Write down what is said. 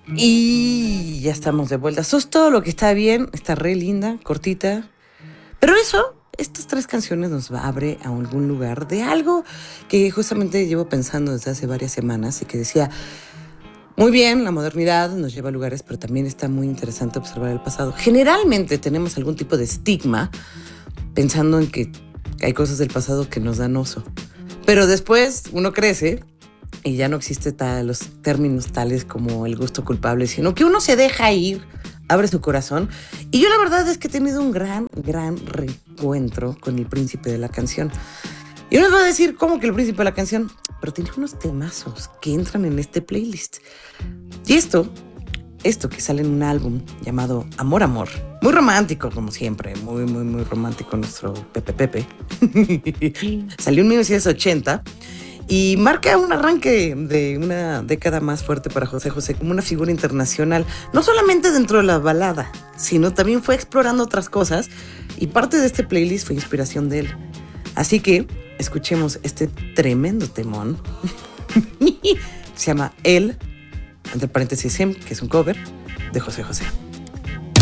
Y ya estamos de vuelta. Eso es todo lo que está bien, está re linda, cortita. Pero estas tres canciones nos abre a algún lugar de algo que justamente llevo pensando desde hace varias semanas y que decía, muy bien, la modernidad nos lleva a lugares, pero también está muy interesante observar el pasado. Generalmente tenemos algún tipo de estigma pensando en que hay cosas del pasado que nos dan oso. Pero después uno crece y ya no existe los términos tales como el gusto culpable, sino que uno se deja ir, abre su corazón. Y yo la verdad es que he tenido un gran reencuentro con el príncipe de la canción. Y uno les va a decir, ¿cómo que el príncipe de la canción? Pero tiene unos temazos que entran en este playlist. Y esto que sale en un álbum llamado Amor, Amor. Muy romántico, como siempre. Muy romántico nuestro Pepe. Salió en 1980 y marca un arranque de una década más fuerte para José José como una figura internacional, no solamente dentro de la balada, sino también fue explorando otras cosas y parte de este playlist fue inspiración de él. Así que escuchemos este tremendo temón. Se llama Él, entre paréntesis Him, que es un cover de José José.